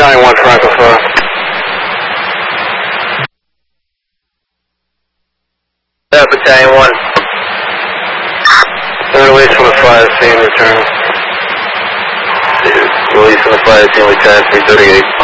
Battalion 1 for Echo 4. Battalion 1. Release from the fire scene, return. Release from the fire scene, Lieutenant 338.